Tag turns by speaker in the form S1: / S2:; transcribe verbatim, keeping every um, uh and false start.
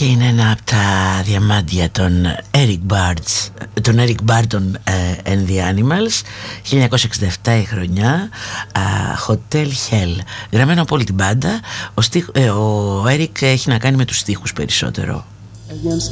S1: Και είναι ένα από τα διαμάντια των Eric Bards, των Eric Burdon uh, and the Animals, χίλια εννιακόσια εξήντα επτά η χρονιά, uh, Hotel Hell, γραμμένο από όλη την μπάντα. Ο, στίχ, ε, ο Eric έχει να κάνει με τους στίχους περισσότερο.
S2: Against